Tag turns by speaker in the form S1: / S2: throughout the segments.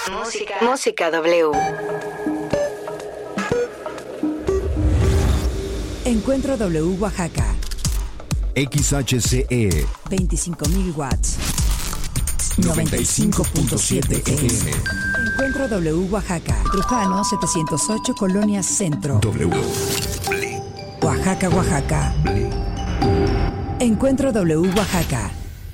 S1: Música W.
S2: Encuentro W Oaxaca.
S3: XHCE
S2: 25.000 watts. 95.7 FM. Encuentro W Oaxaca. Trujano 708 Colonia Centro.
S3: W.
S2: Oaxaca, Oaxaca. Encuentro W Oaxaca.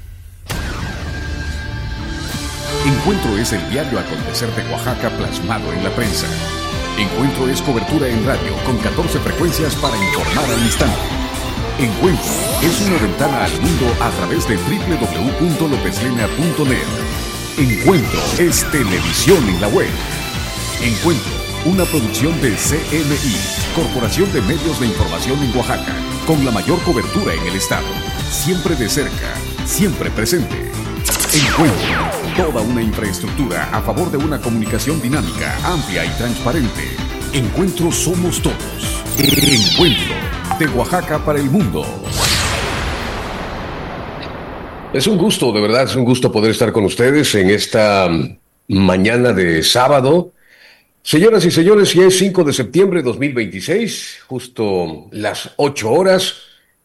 S4: Encuentro es el diario acontecer de Oaxaca plasmado en la prensa. Encuentro es cobertura en radio con 14 frecuencias para informar al instante. Encuentro es una ventana al mundo a través de www.lopeslena.net. Encuentro es televisión en la web. Encuentro, una producción de CMI, Corporación de Medios de Información en Oaxaca, con la mayor cobertura en el estado. Siempre de cerca, siempre presente. Encuentro, toda una infraestructura a favor de una comunicación dinámica, amplia y transparente. Encuentro somos todos. Encuentro, de Oaxaca para el mundo.
S5: Es un gusto, de verdad, es un gusto poder estar con ustedes en esta mañana de sábado. Señoras y señores, ya es 5 de septiembre de 2026, justo las 8 horas,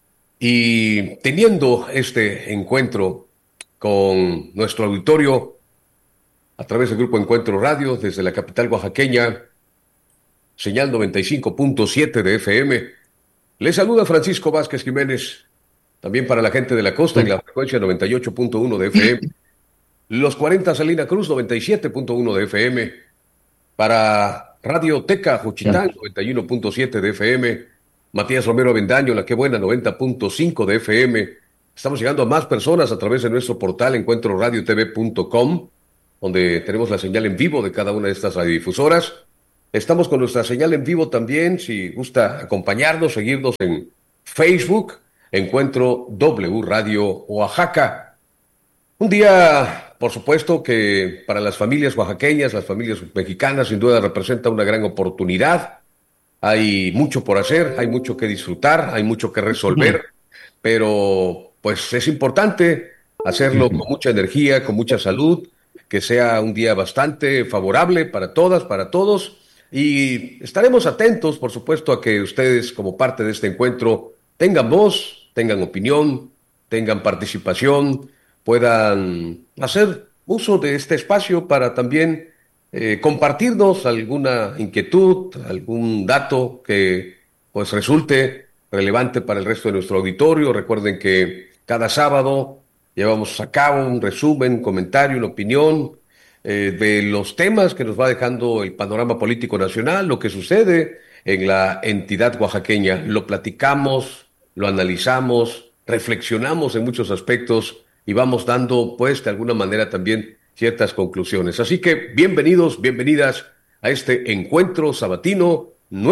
S5: y teniendo este encuentro con nuestro auditorio a través del Grupo Encuentro Radio desde la capital oaxaqueña, señal 95.7 de FM. Les saluda Francisco Vázquez Jiménez, también para la gente de la costa en la frecuencia 98.1 de FM, los 40 Salina Cruz 97.1 de FM, para Radio Teca Juchitán 91.7 de FM, Matías Romero Avendaño, La Qué Buena 90.5 de FM. Estamos llegando a más personas a través de nuestro portal encuentroradiotv.com, donde tenemos la señal en vivo de cada una de estas radiodifusoras. Estamos con nuestra señal en vivo también, si gusta acompañarnos, seguirnos en Facebook, Encuentro W Radio Oaxaca. Un día, por supuesto, que para las familias oaxaqueñas, las familias mexicanas, sin duda representa una gran oportunidad. Hay mucho por hacer, hay mucho que disfrutar, hay mucho que resolver, pero pues es importante hacerlo con mucha energía, con mucha salud, que sea un día bastante favorable para todas, para todos, y estaremos atentos, por supuesto, a que ustedes, como parte de este encuentro, tengan voz, tengan opinión, tengan participación, puedan hacer uso de este espacio para también compartirnos alguna inquietud, algún dato que pues resulte relevante para el resto de nuestro auditorio. Recuerden que cada sábado llevamos a cabo un resumen, un comentario, una opinión de los temas que nos va dejando el panorama político nacional, lo que sucede en la entidad oaxaqueña. Lo platicamos, lo analizamos, reflexionamos en muchos aspectos y vamos dando, pues, de alguna manera también ciertas conclusiones. Así que bienvenidos, bienvenidas a este encuentro sabatino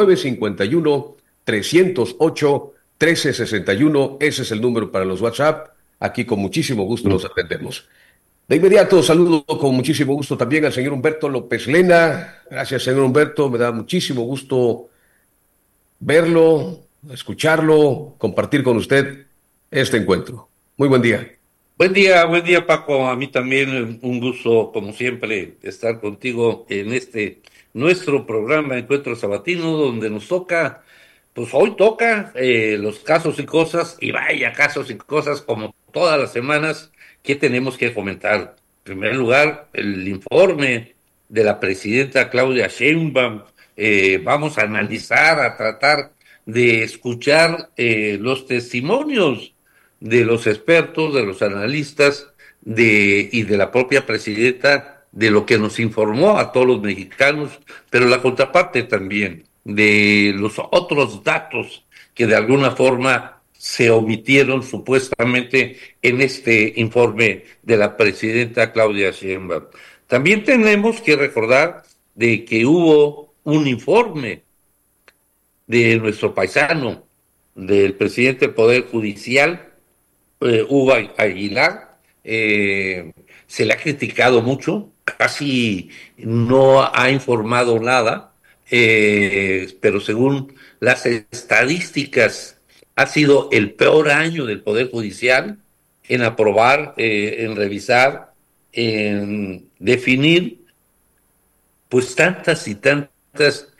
S5: 951-308-1361. Ese es el número para los WhatsApp. Aquí con muchísimo gusto los atendemos. De inmediato saludo con muchísimo gusto también al señor Humberto López Lena. Gracias, señor Humberto. Me da muchísimo gusto verlo, escucharlo, compartir con usted este encuentro. Muy buen día.
S6: Buen día Paco. A mí también un gusto, como siempre, estar contigo en este nuestro programa Encuentro Sabatino, donde nos toca, pues hoy toca los casos y cosas, y vaya casos y cosas como todas las semanas que tenemos que comentar. En primer lugar, el informe de la presidenta Claudia Sheinbaum. Vamos a analizar, a tratar de escuchar los testimonios de los expertos, de los analistas y de la propia presidenta, de lo que nos informó a todos los mexicanos, pero la contraparte también de los otros datos que de alguna forma se omitieron supuestamente en este informe de la presidenta Claudia Sheinbaum. También tenemos que recordar de que hubo un informe de nuestro paisano, del presidente del Poder Judicial, Hugo Aguilar. Se le ha criticado mucho, casi no ha informado nada, pero según las estadísticas ha sido el peor año del Poder Judicial en aprobar, en revisar, en definir pues tantas y tantas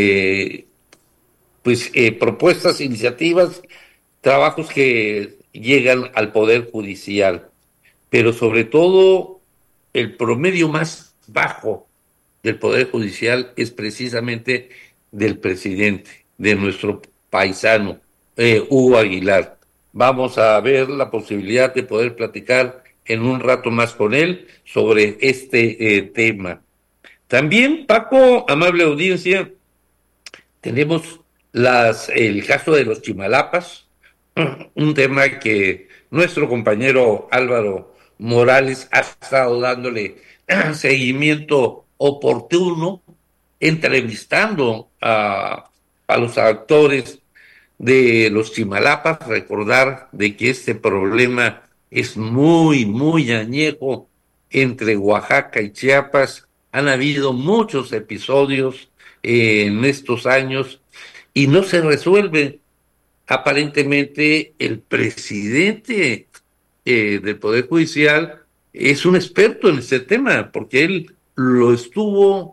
S6: propuestas, iniciativas, trabajos que llegan al Poder Judicial, pero sobre todo el promedio más bajo del Poder Judicial es precisamente del presidente, de nuestro paisano, Hugo Aguilar. Vamos a ver la posibilidad de poder platicar en un rato más con él sobre este tema. También, Paco, amable audiencia, tenemos el caso de los Chimalapas, un tema que nuestro compañero Álvaro Morales ha estado dándole seguimiento oportuno, entrevistando a los actores de los Chimalapas, recordar de que este problema es muy, muy añejo entre Oaxaca y Chiapas. Han habido muchos episodios en estos años y no se resuelve. Aparentemente el presidente del Poder Judicial es un experto en este tema, porque él lo estuvo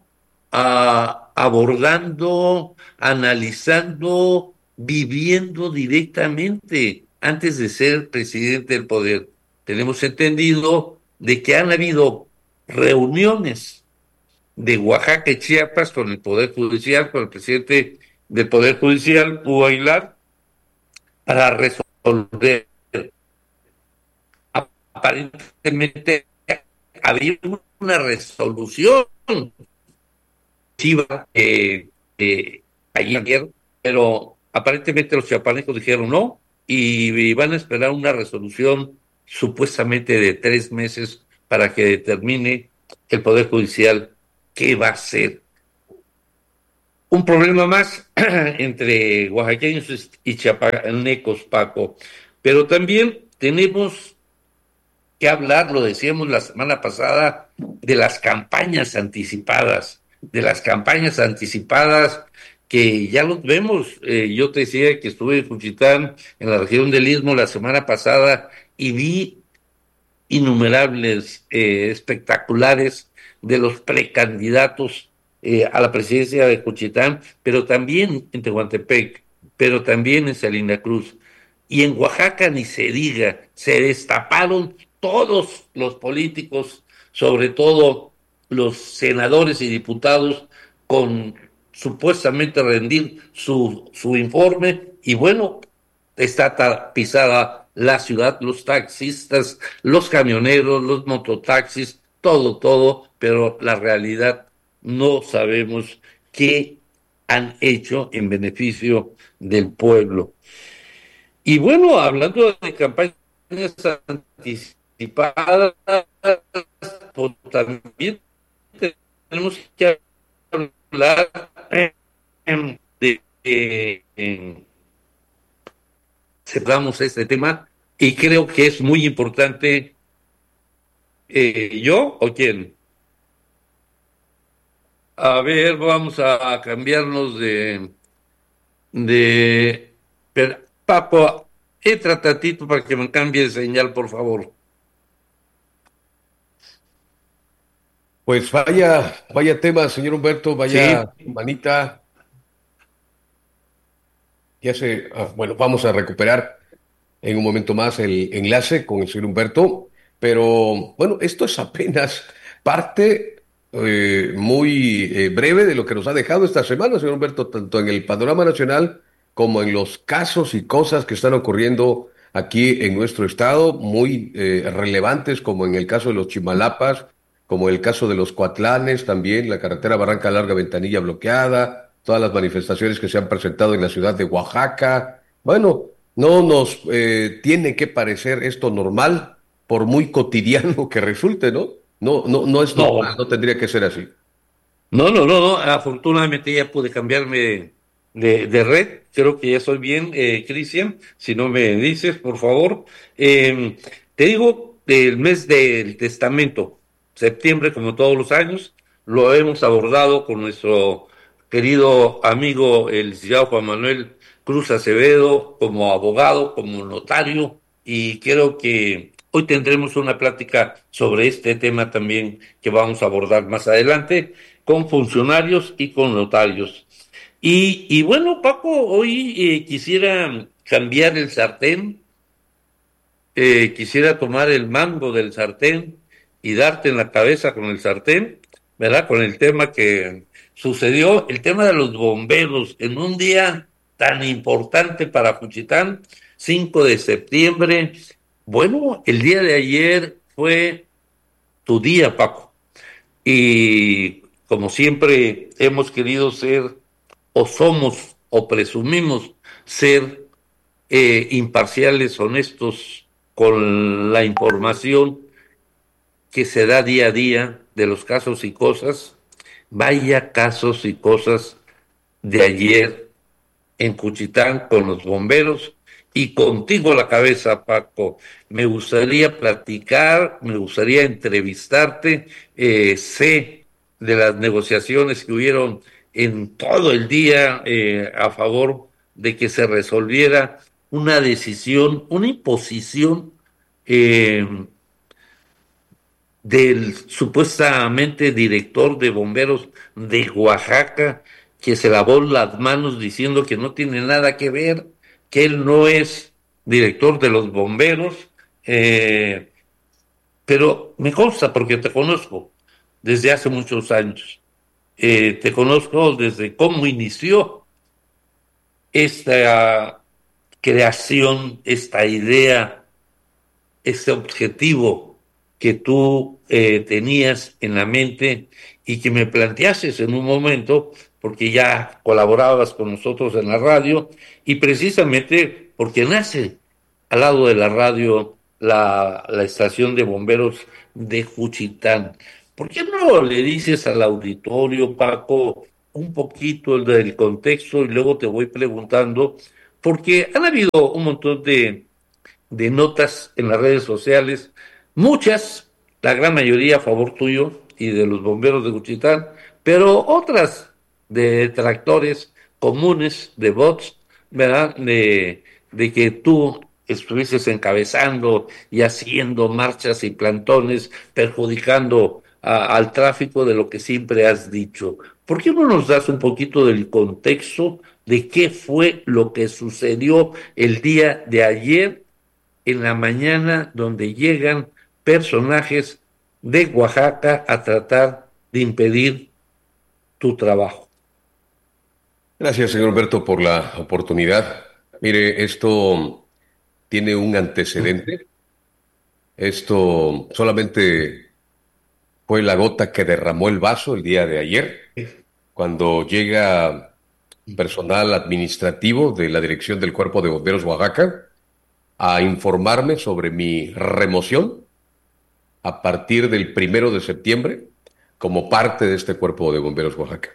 S6: abordando, analizando, viviendo directamente antes de ser presidente del Poder. Tenemos entendido de que han habido reuniones de Oaxaca y Chiapas con el Poder Judicial, con el presidente del Poder Judicial, Hugo Aguilar, para resolver. Aparentemente había una resolución ayer, pero aparentemente los chiapanecos dijeron no y van a esperar una resolución supuestamente de 3 meses para que determine el Poder Judicial qué va a hacer. Un problema más entre oaxaqueños y chiapanecos, Paco. Pero también tenemos que hablar, lo decíamos la semana pasada, de las campañas anticipadas, que ya los vemos. Yo te decía que estuve en Juchitán, en la región del Istmo, la semana pasada, y vi innumerables espectaculares de los precandidatos a la presidencia de Juchitán, pero también en Tehuantepec, pero también en Salina Cruz. Y en Oaxaca ni se diga, se destaparon todos los políticos, sobre todo los senadores y diputados, con supuestamente rendir su informe, y bueno, está tapizada la ciudad, los taxistas, los camioneros, los mototaxis, todo, pero la realidad no sabemos qué han hecho en beneficio del pueblo. Y bueno, hablando de campañas anticipadas, pues también tenemos que hablar cerramos este tema y creo que es muy importante. ¿Yo o quién? A ver, vamos a cambiarnos pero, Papo, entra tantito para que me cambie de señal, por favor.
S5: Pues vaya tema, señor Humberto, vaya
S6: Sí.
S5: manita. Bueno, vamos a recuperar en un momento más el enlace con el señor Humberto, pero bueno, esto es apenas parte muy breve de lo que nos ha dejado esta semana, señor Humberto, tanto en el panorama nacional como en los casos y cosas que están ocurriendo aquí en nuestro estado, muy relevantes, como en el caso de los Chimalapas, como el caso de los Coatlanes, también la carretera Barranca Larga Ventanilla bloqueada, todas las manifestaciones que se han presentado en la ciudad de Oaxaca. Bueno, no nos tiene que parecer esto normal, por muy cotidiano que resulte, ¿no? No es normal,
S6: No,
S5: no tendría que ser así.
S6: no. Afortunadamente ya pude cambiarme de red. Creo que ya estoy bien, Cristian. Si no me dices, por favor. Te digo, el mes del testamento, septiembre, como todos los años, lo hemos abordado con nuestro querido amigo, el licenciado Juan Manuel Cruz Acevedo, como abogado, como notario, y creo que Hoy tendremos una plática sobre este tema también que vamos a abordar más adelante con funcionarios y con notarios. Y bueno, Paco, hoy quisiera cambiar el sartén, quisiera tomar el mango del sartén y darte en la cabeza con el sartén, ¿verdad? Con el tema que sucedió, el tema de los bomberos en un día tan importante para Juchitán, 5 de septiembre. Bueno, el día de ayer fue tu día, Paco. Y como siempre hemos querido ser, o somos, o presumimos ser imparciales, honestos con la información que se da día a día de los casos y cosas. Vaya casos y cosas de ayer en Cuchitán con los bomberos y contigo a la cabeza, Paco. Me gustaría platicar, me gustaría entrevistarte. Sé de las negociaciones que hubieron en todo el día a favor de que se resolviera una decisión, una imposición eh, del supuestamente director de bomberos de Oaxaca, que se lavó las manos diciendo que no tiene nada que ver, que él no es director de los bomberos, eh, pero me consta porque te conozco desde hace muchos años. Te conozco desde cómo inició esta creación, esta idea, este objetivo que tú tenías en la mente y que me planteases en un momento, porque ya colaborabas con nosotros en la radio y precisamente porque nace al lado de la radio la estación de bomberos de Juchitán. ¿Por qué no le dices al auditorio, Paco, un poquito del contexto y luego te voy preguntando? Porque han habido un montón de notas en las redes sociales, muchas, la gran mayoría a favor tuyo y de los bomberos de Juchitán, pero otras de detractores comunes, de bots, ¿verdad? De que tú estuvieses encabezando y haciendo marchas y plantones, perjudicando al tráfico de lo que siempre has dicho. ¿Por qué no nos das un poquito del contexto de qué fue lo que sucedió el día de ayer en la mañana, donde llegan personajes de Oaxaca a tratar de impedir tu trabajo?
S5: Gracias, señor Humberto, por la oportunidad. Mire, esto tiene un antecedente. Esto solamente fue la gota que derramó el vaso el día de ayer, cuando llega personal administrativo de la Dirección del Cuerpo de Bomberos Oaxaca a informarme sobre mi remoción a partir del 1 de septiembre como parte de este Cuerpo de Bomberos Oaxaca.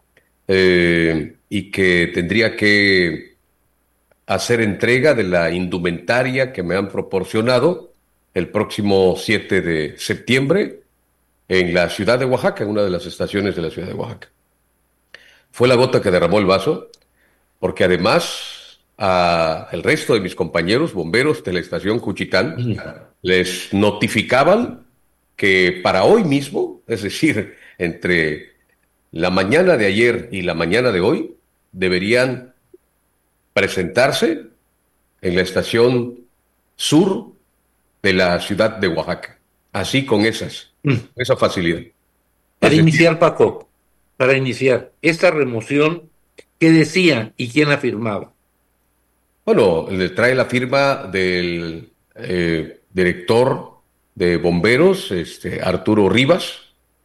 S5: Y que tendría que hacer entrega de la indumentaria que me han proporcionado el próximo 7 de septiembre en la ciudad de Oaxaca, en una de las estaciones de la ciudad de Oaxaca. Fue la gota que derramó el vaso, porque además al resto de mis compañeros bomberos de la estación Juchitán les notificaban que para hoy mismo, es decir, entre la mañana de ayer y la mañana de hoy, deberían presentarse en la estación sur de la ciudad de Oaxaca, así con esa facilidad.
S6: Para iniciar, Paco, para iniciar, esta remoción, ¿qué decía y quién la firmaba?
S5: Bueno, le trae la firma del director de bomberos, Arturo Rivas,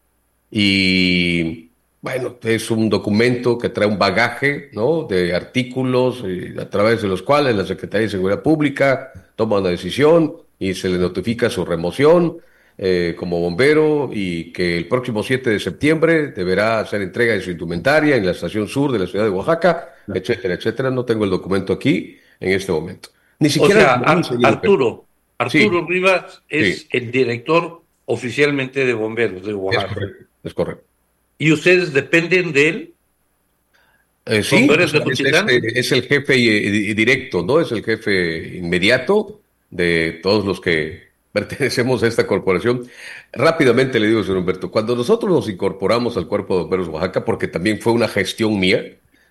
S5: y bueno, es un documento que trae un bagaje, ¿no?, de artículos a través de los cuales la Secretaría de Seguridad Pública toma una decisión y se le notifica su remoción como bombero, y que el próximo 7 de septiembre deberá hacer entrega de su indumentaria en la estación sur de la ciudad de Oaxaca, etcétera, etcétera. No tengo el documento aquí en este momento. Ni siquiera...
S6: O sea, Arturo
S5: sí,
S6: Rivas es
S5: sí,
S6: el director oficialmente de bomberos de Oaxaca.
S5: es correcto.
S6: ¿Y ustedes dependen de él?
S5: Sí,
S6: ¿Bomberos de Juchitán?
S5: es el jefe directo, ¿no? Es el jefe inmediato de todos los que pertenecemos a esta corporación. Rápidamente le digo, señor Humberto, cuando nosotros nos incorporamos al Cuerpo de Bomberos Oaxaca, porque también fue una gestión mía,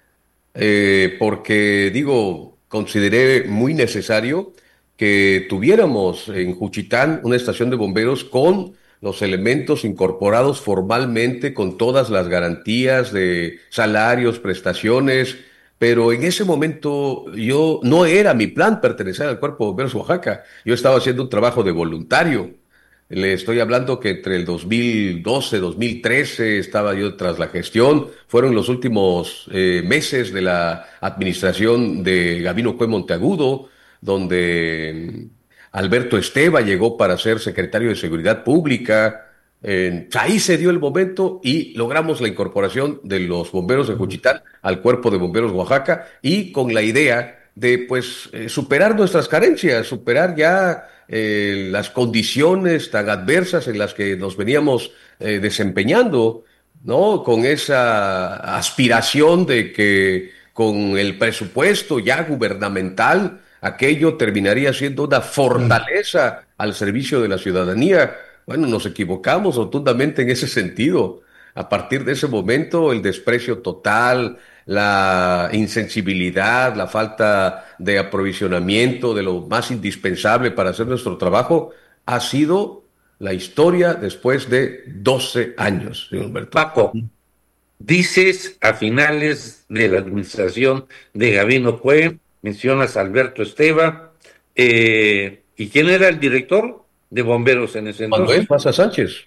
S5: porque digo, consideré muy necesario que tuviéramos en Juchitán una estación de bomberos con los elementos incorporados formalmente, con todas las garantías de salarios, prestaciones, pero en ese momento yo no era mi plan pertenecer al Cuerpo de Bomberos Oaxaca. Yo estaba haciendo un trabajo de voluntario. Le estoy hablando que entre el 2012, 2013 estaba yo tras la gestión. Fueron los últimos meses de la administración de Gabino Cue Monteagudo, donde Alberto Esteva llegó para ser secretario de Seguridad Pública. Ahí se dio el momento y logramos la incorporación de los bomberos de Juchitán al Cuerpo de Bomberos Oaxaca y con la idea de pues superar nuestras carencias, superar ya las condiciones tan adversas en las que nos veníamos desempeñando, ¿no? Con esa aspiración de que con el presupuesto ya gubernamental aquello terminaría siendo una fortaleza al servicio de la ciudadanía. Bueno, nos equivocamos rotundamente en ese sentido. A partir de ese momento, el desprecio total, la insensibilidad, la falta de aprovisionamiento de lo más indispensable para hacer nuestro trabajo, ha sido la historia después de 12 años, señor Humberto.
S6: Paco, dices a finales de la administración de Gabino Cue, mencionas a Alberto Esteva, ¿y quién era el director de bomberos en ese entonces?
S5: Manuel Maza Sánchez.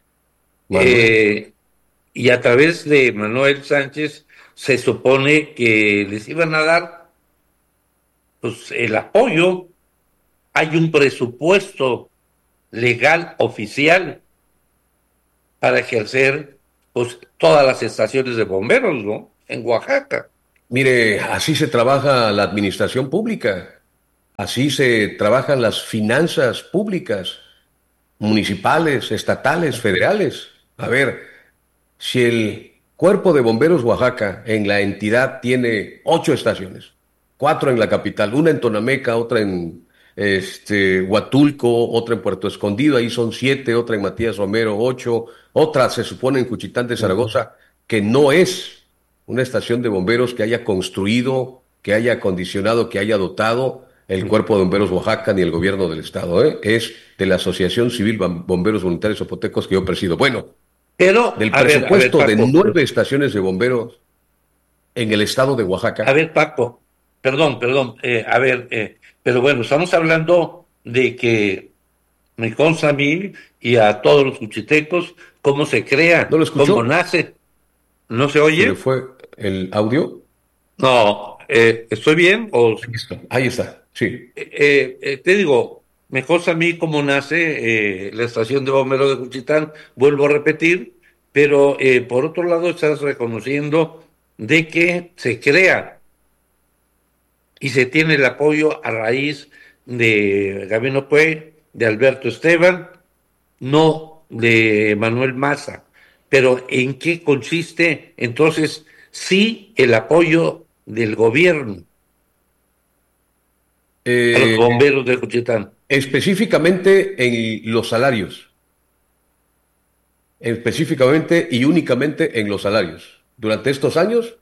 S6: Y a través de Manuel Sánchez se supone que les iban a dar pues el apoyo. Hay un presupuesto legal oficial para ejercer pues todas las estaciones de bomberos, ¿no? En Oaxaca.
S5: Mire, así se trabaja la administración pública, así se trabajan las finanzas públicas, municipales, estatales, federales. A ver, si el Cuerpo de Bomberos Oaxaca en la entidad tiene 8 estaciones, 4 en la capital, una en Tonameca, otra en Huatulco, otra en Puerto Escondido, ahí son 7, otra en Matías Romero, 8, otra se supone en Juchitán de Zaragoza, que no es una estación de bomberos que haya construido, que haya acondicionado, que haya dotado el Cuerpo de Bomberos Oaxaca ni el gobierno del estado, es de la Asociación Civil Bomberos Voluntarios Zapotecos que yo presido. Bueno,
S6: pero
S5: del presupuesto
S6: Paco,
S5: de 9 estaciones de bomberos en el estado de Oaxaca.
S6: A ver, Paco, perdón, pero bueno, estamos hablando de que me consta a mí y a todos los juchitecos cómo se crea,
S5: ¿No lo escuchó?
S6: cómo nace. ¿No se oye?
S5: ¿Se le fue el audio?
S6: No, ¿estoy bien?
S5: Ahí está, sí.
S6: Te digo, me consta a mí cómo nace la estación de bomberos de Juchitán, vuelvo a repetir, pero por otro lado estás reconociendo de que se crea y se tiene el apoyo a raíz de Gabino Cue, de Alberto Esteban, no de Manuel Maza. Pero ¿en qué consiste entonces sí el apoyo del gobierno a los bomberos de Juchitán?
S5: Específicamente en los salarios. Específicamente y únicamente en los salarios. Durante estos años,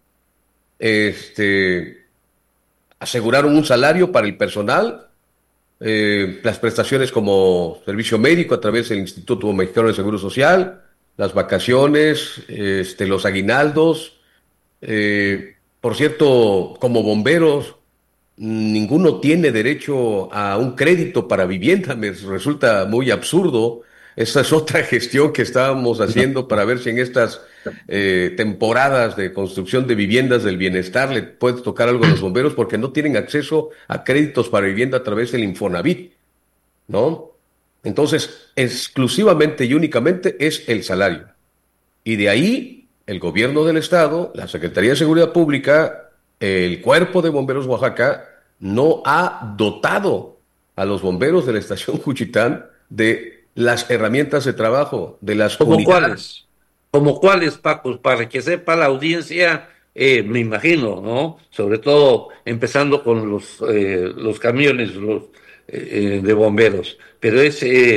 S5: aseguraron un salario para el personal, las prestaciones como servicio médico a través del Instituto Mexicano de Seguro Social, las vacaciones, los aguinaldos. Por cierto, como bomberos, ninguno tiene derecho a un crédito para vivienda. Me resulta muy absurdo. Esa es otra gestión que estábamos haciendo para ver si en estas temporadas de construcción de viviendas del bienestar le puede tocar algo a los bomberos porque no tienen acceso a créditos para vivienda a través del Infonavit, ¿no? Entonces, exclusivamente y únicamente es el salario. Y de ahí, el gobierno del estado, la Secretaría de Seguridad Pública, el Cuerpo de Bomberos Oaxaca, no ha dotado a los bomberos de la estación Juchitán de las herramientas de trabajo, de las unidades.
S6: ¿Como cuáles, Paco? Para que sepa la audiencia, me imagino, ¿no? Sobre todo empezando con los camiones de bomberos. Pero es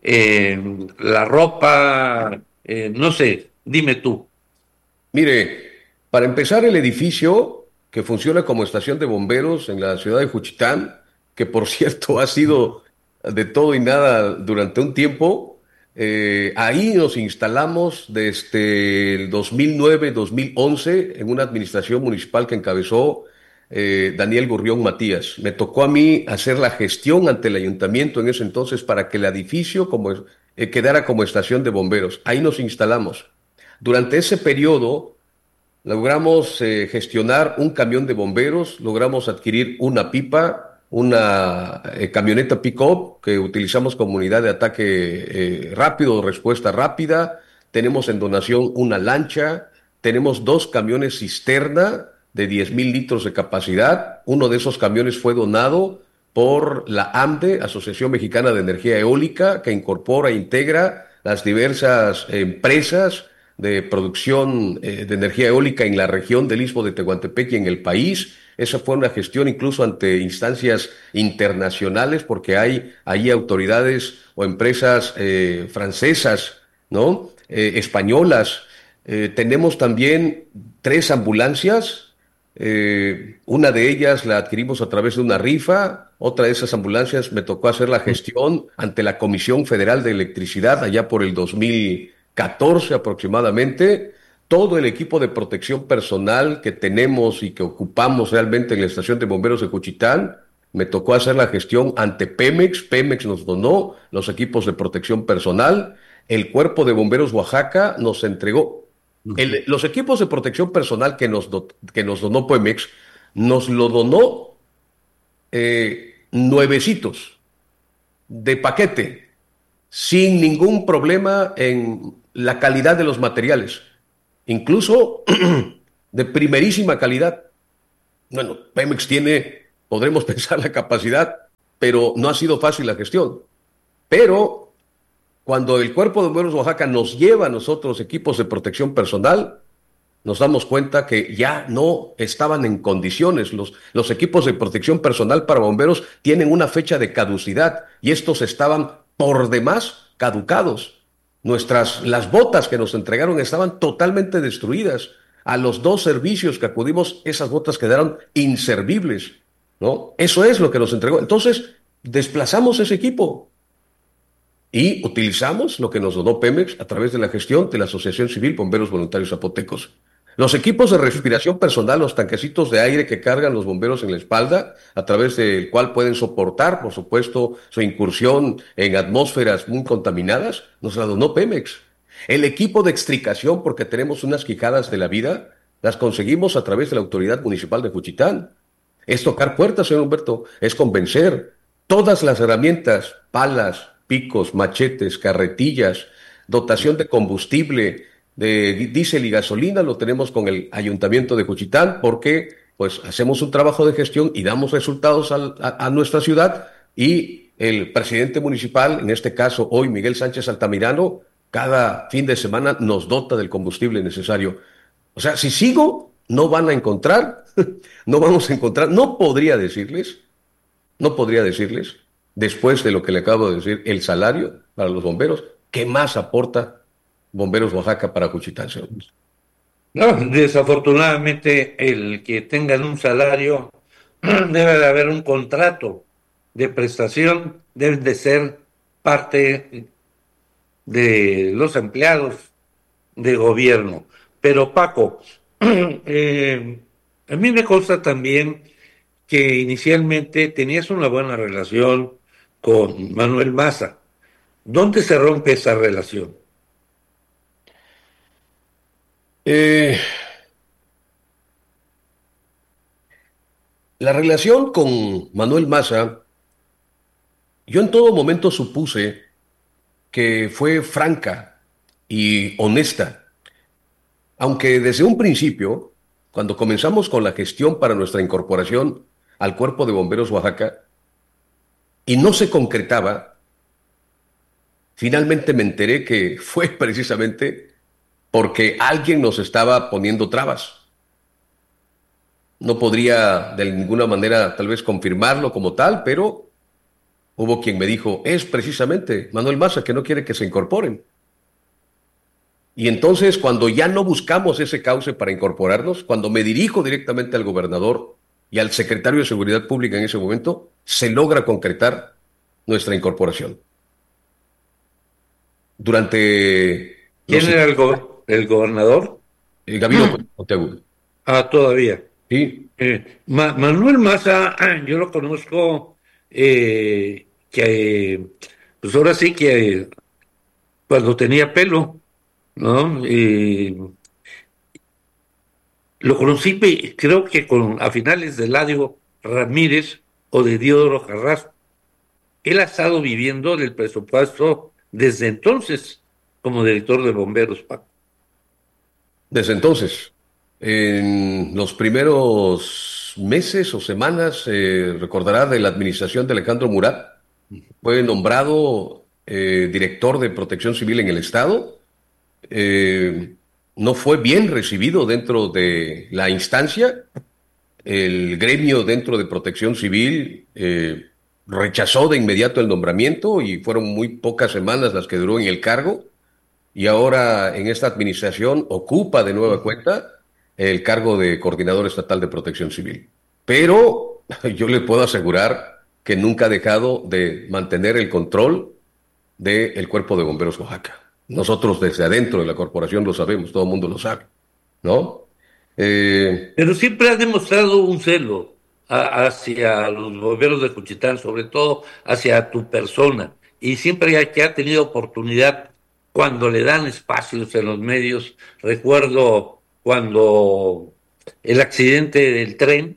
S6: la ropa, no sé, dime tú.
S5: Mire, para empezar, el edificio que funciona como estación de bomberos en la ciudad de Juchitán, que por cierto ha sido de todo y nada durante un tiempo, ahí nos instalamos desde el 2009-2011 en una administración municipal que encabezó Daniel Gurrión Matías. Me tocó a mí hacer la gestión ante el ayuntamiento en ese entonces para que el edificio quedara como estación de bomberos. Ahí nos instalamos. Durante ese periodo logramos gestionar un camión de bomberos, logramos adquirir una pipa, una camioneta pick-up que utilizamos como unidad de ataque rápido, respuesta rápida. Tenemos en donación una lancha, tenemos 2 camiones cisterna de 10,000 litros de capacidad. Uno de esos camiones fue donado por la AMDE, Asociación Mexicana de Energía Eólica, que incorpora e integra las diversas empresas de producción de energía eólica en la región del Istmo de Tehuantepec y en el país. Esa fue una gestión incluso ante instancias internacionales, porque hay ahí autoridades o empresas francesas, ¿no? Españolas. Tenemos también 3 ambulancias. Una de ellas la adquirimos a través de una rifa. Otra de esas ambulancias me tocó hacer la gestión ante la Comisión Federal de Electricidad allá por el 2014 aproximadamente. Todo el equipo de protección personal que tenemos y que ocupamos realmente en la estación de bomberos de Juchitán, me tocó hacer la gestión ante Pemex. Pemex nos donó los equipos de protección personal. El Cuerpo de Bomberos Oaxaca nos entregó los equipos de protección personal que nos donó Pemex. Nos lo donó nuevecitos, de paquete, sin ningún problema en la calidad de los materiales, incluso de primerísima calidad. Bueno, Pemex podremos pensar la capacidad, pero no ha sido fácil la gestión. Pero cuando el Cuerpo de Bomberos Oaxaca nos lleva a nosotros equipos de protección personal, nos damos cuenta que ya no estaban en condiciones. Los equipos de protección personal para bomberos tienen una fecha de caducidad y estos estaban por demás caducados. Las botas que nos entregaron estaban totalmente destruidas. A los 2 servicios que acudimos, esas botas quedaron inservibles, ¿no? Eso es lo que nos entregó. Entonces, desplazamos ese equipo y utilizamos lo que nos donó Pemex a través de la gestión de la Asociación Civil Bomberos Voluntarios Zapotecos. Los equipos de respiración personal, los tanquecitos de aire que cargan los bomberos en la espalda, a través del cual pueden soportar, por supuesto, su incursión en atmósferas muy contaminadas, nos la donó Pemex. El equipo de extricación, porque tenemos unas quijadas de la vida, las conseguimos a través de la Autoridad Municipal de Juchitán. Es tocar puertas, señor Humberto, es convencer. Todas las herramientas, palas, picos, machetes, carretillas, dotación de combustible, de diésel y gasolina, lo tenemos con el Ayuntamiento de Juchitán, porque pues hacemos un trabajo de gestión y damos resultados a nuestra ciudad, y el presidente municipal, en este caso hoy Miguel Sánchez Altamirano, cada fin de semana nos dota del combustible necesario. O sea, si sigo, no van a encontrar, no vamos a encontrar, no podría decirles, después de lo que le acabo de decir, el salario para los bomberos, ¿qué más aporta Bomberos Oaxaca para Juchitán, señor?
S6: No, desafortunadamente el que tengan un salario, debe de haber un contrato de prestación, deben de ser parte de los empleados de gobierno. Pero Paco, a mí me consta también que inicialmente tenías una buena relación con Manuel Maza. ¿Dónde se rompe esa relación?
S5: La relación con Manuel Maza, yo en todo momento supuse que fue franca y honesta, aunque desde un principio, cuando comenzamos con la gestión para nuestra incorporación al Cuerpo de Bomberos Oaxaca y no se concretaba, finalmente me enteré que fue precisamente porque alguien nos estaba poniendo trabas. No podría de ninguna manera tal vez confirmarlo como tal, pero hubo quien me dijo, es precisamente Manuel Maza que no quiere que se incorporen. Y entonces, cuando ya no buscamos ese cauce para incorporarnos, cuando me dirijo directamente al gobernador y al secretario de Seguridad Pública en ese momento, se logra concretar nuestra incorporación. Durante
S6: ¿Quién
S5: los
S6: era el gobernador?
S5: Gabino Monteagudo.
S6: Ah, todavía.
S5: Sí,
S6: Manuel Maza, yo lo conozco, pues ahora sí que cuando tenía pelo, ¿no? Lo conocí, creo que a finales de Eladio Ramírez o de Diodoro Carrasco. Él ha estado viviendo del presupuesto desde entonces como director de bomberos, Paco.
S5: desde entonces, en los primeros meses o semanas, recordará de la administración de Alejandro Murat, fue nombrado director de Protección Civil en el Estado. Eh, no fue bien recibido dentro de la instancia. El gremio dentro de Protección Civil rechazó de inmediato el nombramiento y fueron muy pocas semanas las que duró en el cargo. Y ahora en esta administración ocupa de nueva cuenta el cargo de coordinador estatal de Protección Civil. Pero yo le puedo asegurar que nunca ha dejado de mantener el control del Cuerpo de Bomberos Oaxaca. Nosotros desde adentro de la corporación lo sabemos, todo el mundo lo sabe, ¿no? Eh,
S6: Pero siempre has demostrado un celo hacia los bomberos de Juchitán, sobre todo hacia tu persona. Y siempre que ha tenido oportunidad, cuando le dan espacios en los medios, recuerdo cuando el accidente del tren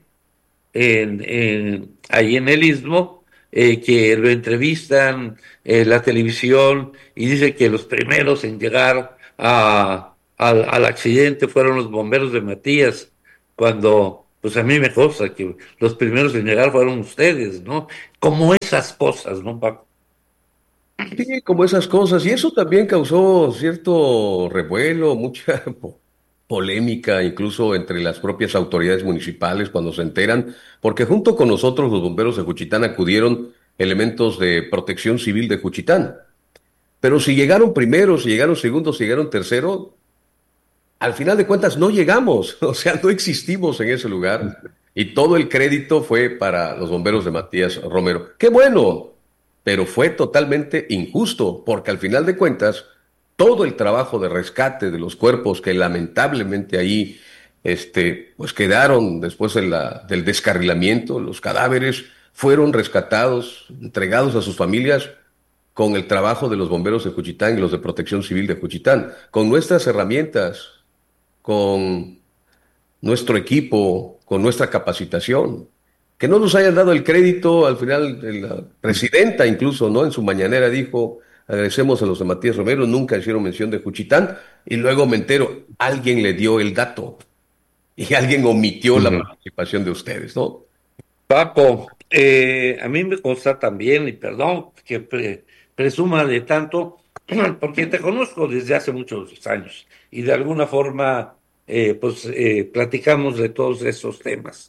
S6: ahí en el Istmo, que lo entrevistan en la televisión y dice que los primeros en llegar al accidente fueron los bomberos de Matías, cuando pues a mí me consta que los primeros en llegar fueron ustedes, ¿no? Como esas cosas, ¿no, Paco?
S5: sí, como esas cosas. Y eso también causó cierto revuelo, mucha polémica, incluso entre las propias autoridades municipales cuando se enteran, porque junto con nosotros los bomberos de Juchitán acudieron elementos de Protección Civil de Juchitán. Pero si llegaron primero, si llegaron segundos, si llegaron tercero, al final de cuentas no llegamos, o sea, no existimos en ese lugar y todo el crédito fue para los bomberos de Matías Romero. Qué bueno, pero fue totalmente injusto, porque al final de cuentas todo el trabajo de rescate de los cuerpos que lamentablemente ahí pues quedaron después del descarrilamiento, los cadáveres fueron rescatados, entregados a sus familias con el trabajo de los bomberos de Juchitán y los de Protección Civil de Juchitán, con nuestras herramientas, con nuestro equipo, con nuestra capacitación. Que no nos hayan dado el crédito, al final la presidenta incluso, ¿no? En su mañanera dijo, agradecemos a los de Matías Romero, nunca hicieron mención de Juchitán, y luego me entero, alguien le dio el dato y alguien omitió la
S6: Ujú.
S5: participación de ustedes, ¿no?
S6: Paco, a mí me consta también, y perdón que presuma de tanto, porque te conozco desde hace muchos años y de alguna forma platicamos de todos esos temas.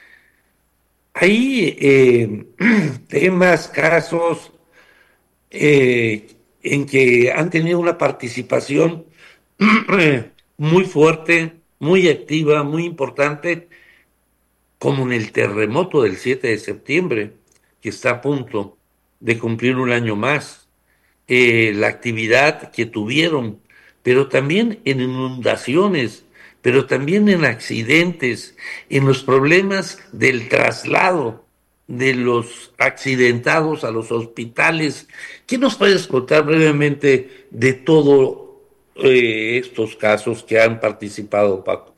S6: Hay temas, casos en que han tenido una participación muy fuerte, muy activa, muy importante, como en el terremoto del 7 de septiembre, que está a punto de cumplir un año más, la actividad que tuvieron, pero también en inundaciones, pero también en accidentes, en los problemas del traslado de los accidentados a los hospitales. ¿Qué nos puedes contar brevemente de todos estos casos que han participado, Paco?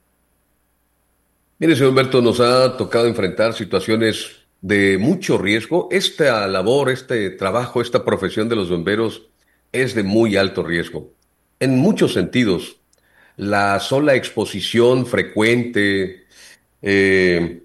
S5: Mire, señor Humberto, nos ha tocado enfrentar situaciones de mucho riesgo. Esta labor, este trabajo, esta profesión de los bomberos es de muy alto riesgo. En muchos sentidos, la sola exposición frecuente eh,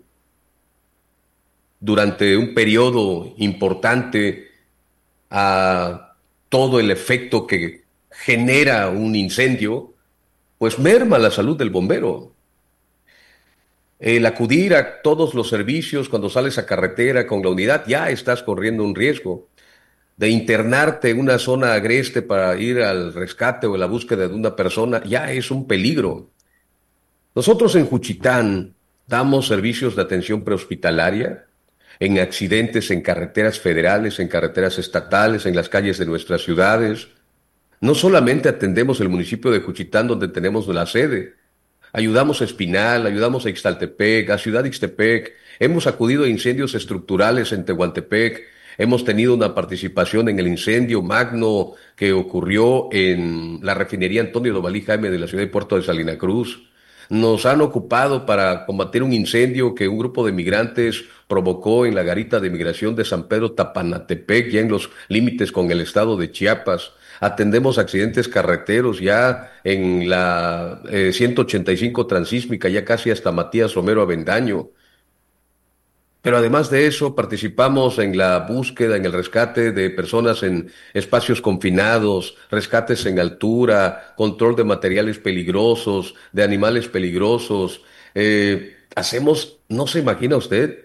S5: durante un periodo importante a todo el efecto que genera un incendio, pues merma la salud del bombero. El acudir a todos los servicios cuando sales a carretera con la unidad, ya estás corriendo un riesgo. De internarte en una zona agreste para ir al rescate o a la búsqueda de una persona, ya es un peligro. Nosotros en Juchitán damos servicios de atención prehospitalaria en accidentes en carreteras federales, en carreteras estatales, en las calles de nuestras ciudades. No solamente atendemos el municipio de Juchitán donde tenemos la sede, ayudamos a Espinal, ayudamos a Ixtaltepec, a Ciudad Ixtepec, hemos acudido a incendios estructurales en Tehuantepec, hemos tenido una participación en el incendio magno que ocurrió en la refinería Antonio Dovalí Jaime de la ciudad de Puerto de Salina Cruz. Nos han ocupado para combatir un incendio que un grupo de migrantes provocó en la garita de migración de San Pedro Tapanatepec, ya en los límites con el estado de Chiapas. Atendemos accidentes carreteros ya en la 185 transísmica, ya casi hasta Matías Romero Avendaño. Pero además de eso, participamos en la búsqueda, en el rescate de personas en espacios confinados, rescates en altura, control de materiales peligrosos, de animales peligrosos. Hacemos, no se imagina usted,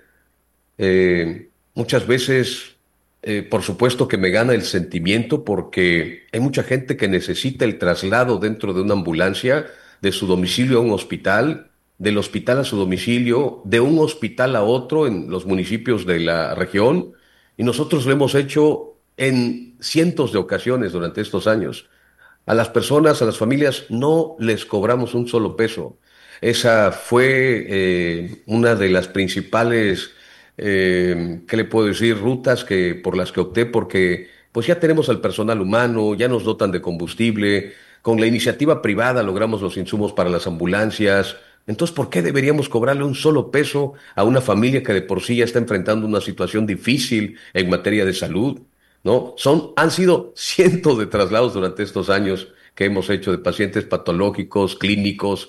S5: muchas veces, por supuesto que me gana el sentimiento porque hay mucha gente que necesita el traslado dentro de una ambulancia de su domicilio a un hospital, del hospital a su domicilio, de un hospital a otro en los municipios de la región, y nosotros lo hemos hecho en cientos de ocasiones durante estos años. A las personas, a las familias, no les cobramos un solo peso. Esa fue una de las principales, ¿qué le puedo decir?, rutas por las que opté, porque pues ya tenemos al personal humano, ya nos dotan de combustible, con la iniciativa privada logramos los insumos para las ambulancias. Entonces, ¿por qué deberíamos cobrarle un solo peso a una familia que de por sí ya está enfrentando una situación difícil en materia de salud? ¿No? Han sido cientos de traslados durante estos años que hemos hecho de pacientes patológicos, clínicos,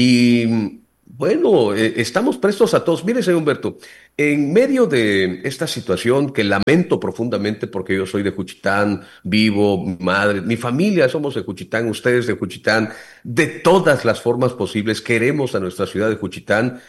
S5: y bueno, estamos prestos a todos. Mire, señor Humberto, en medio de esta situación que lamento profundamente porque yo soy de Juchitán, vivo, mi madre, mi familia somos de Juchitán, ustedes de Juchitán, de todas las formas posibles, queremos a nuestra ciudad de Juchitán,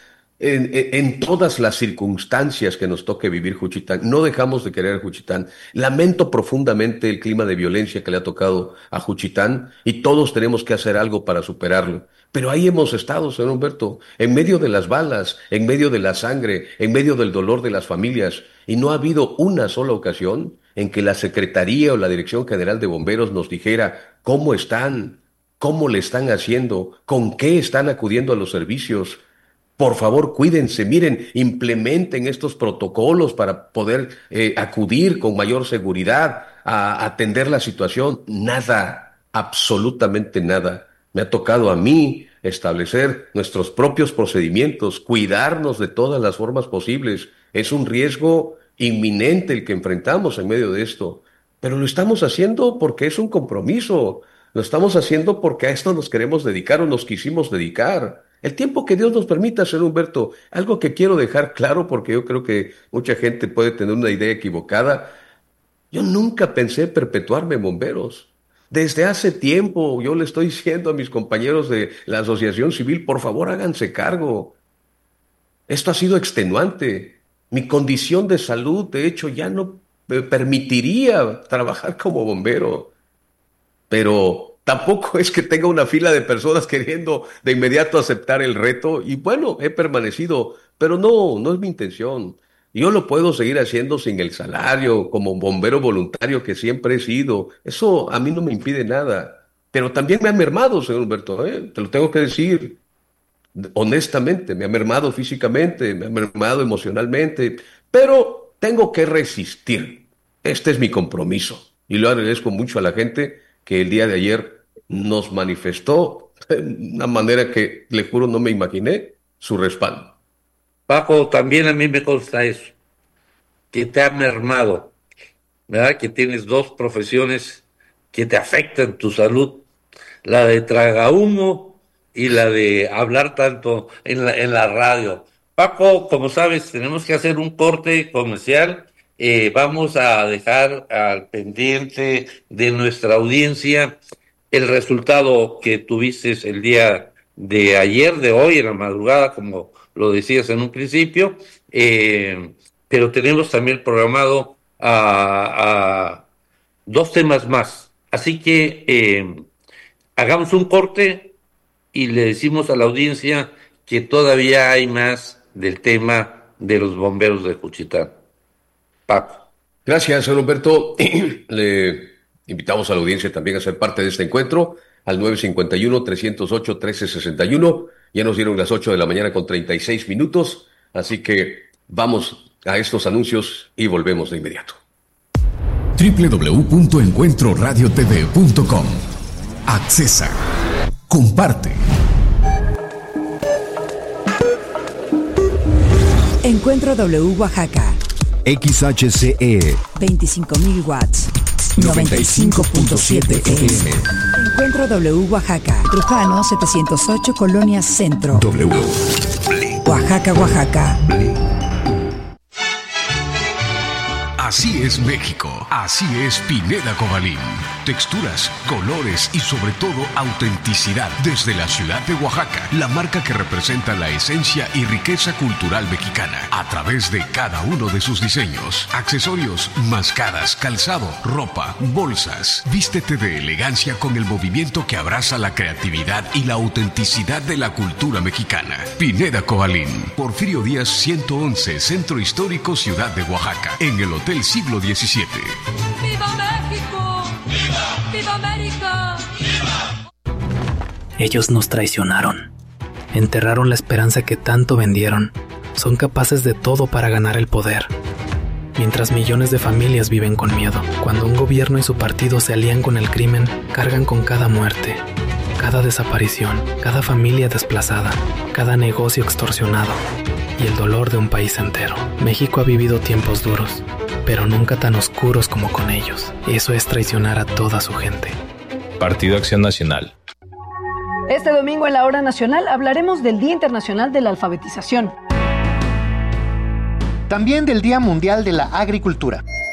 S5: en todas las circunstancias que nos toque vivir Juchitán. No dejamos de querer Juchitán. Lamento profundamente el clima de violencia que le ha tocado a Juchitán y todos tenemos que hacer algo para superarlo. Pero ahí hemos estado, señor Humberto, en medio de las balas, en medio de la sangre, en medio del dolor de las familias, y no ha habido una sola ocasión en que la Secretaría o la Dirección General de Bomberos nos dijera cómo están, cómo le están haciendo, con qué están acudiendo a los servicios. Por favor, cuídense, miren, implementen estos protocolos para poder acudir con mayor seguridad a atender la situación. Nada, absolutamente nada. Me ha tocado a mí establecer nuestros propios procedimientos, cuidarnos de todas las formas posibles. Es un riesgo inminente el que enfrentamos en medio de esto, pero lo estamos haciendo porque es un compromiso. Lo estamos haciendo porque a esto nos queremos dedicar o nos quisimos dedicar. El tiempo que Dios nos permita, señor Humberto, algo que quiero dejar claro porque yo creo que mucha gente puede tener una idea equivocada. Yo nunca pensé perpetuarme en bomberos. Desde hace tiempo yo le estoy diciendo a mis compañeros de la Asociación Civil, por favor háganse cargo. Esto ha sido extenuante. Mi condición de salud, de hecho, ya no me permitiría trabajar como bombero. Pero tampoco es que tenga una fila de personas queriendo de inmediato aceptar el reto. Y bueno, he permanecido, pero no es mi intención. Yo lo puedo seguir haciendo sin el salario, como bombero voluntario que siempre he sido. Eso a mí no me impide nada. Pero también me ha mermado, señor Humberto, te lo tengo que decir honestamente. Me ha mermado físicamente, me ha mermado emocionalmente, pero tengo que resistir. Este es mi compromiso. Y lo agradezco mucho a la gente que el día de ayer nos manifestó de una manera que, le juro, no me imaginé su respaldo.
S6: Paco, también a mí me consta eso, que te ha mermado, ¿verdad? Que tienes dos profesiones que te afectan tu salud, la de tragahumo y la de hablar tanto en la radio. Paco, como sabes, tenemos que hacer un corte comercial. Vamos a dejar al pendiente de nuestra audiencia el resultado que tuviste el día de ayer, de hoy, en la madrugada, como lo decías en un principio, pero tenemos también programado a 2 temas más. Así que hagamos un corte y le decimos a la audiencia que todavía hay más del tema de los bomberos de Juchitán. Paco.
S5: Gracias, señor Humberto. Le invitamos a la audiencia también a ser parte de este encuentro al 951-308-1361. Ya nos dieron las 8 de la mañana con 36 minutos, así que vamos a estos anuncios y volvemos de inmediato.
S4: www.encuentroradiotv.com. Accesa. Comparte.
S2: Encuentro W Oaxaca.
S4: XHCE
S2: 25.000 watts. 95.7 FM. Encuentro W Oaxaca. Trujano 708 Colonia Centro.
S4: W.
S2: Oaxaca, Oaxaca.
S4: Así es México, así es Pineda Cobalín. Texturas, colores y sobre todo autenticidad desde la ciudad de Oaxaca, la marca que representa la esencia y riqueza cultural mexicana a través de cada uno de sus diseños, accesorios, mascadas, calzado, ropa, bolsas. Vístete de elegancia con el movimiento que abraza la creatividad y la autenticidad de la cultura mexicana. Pineda Cobalín, Porfirio Díaz 111, Centro Histórico, Ciudad de Oaxaca, en el Hotel Siglo XVII.
S1: ¡Viva México! ¡Viva! ¡Viva América! ¡Viva!
S3: Ellos nos traicionaron. Enterraron la esperanza que tanto vendieron. Son capaces de todo para ganar el poder. Mientras millones de familias viven con miedo. Cuando un gobierno y su partido se alían con el crimen, cargan con cada muerte, cada desaparición, cada familia desplazada, cada negocio extorsionado y el dolor de un país entero. México ha vivido tiempos duros, pero nunca tan oscuros como con ellos. Eso es traicionar a toda su gente.
S7: Partido Acción Nacional.
S8: Este domingo en la Hora Nacional hablaremos del Día Internacional de la Alfabetización.
S9: También del Día Mundial de la Agricultura.